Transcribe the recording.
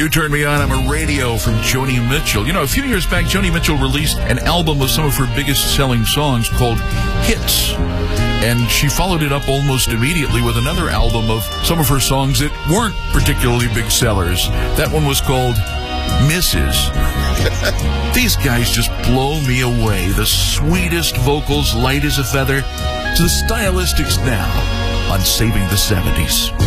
You Turn Me On, I'm a Radio from Joni Mitchell. You know, a few years back, Joni Mitchell released an album of some of her biggest selling songs called Hits. And she followed it up almost immediately with another album of some of her songs that weren't particularly big sellers. That one was called Mrs. These guys just blow me away. The sweetest vocals, light as a feather, to the stylistics now on Saving the 70s.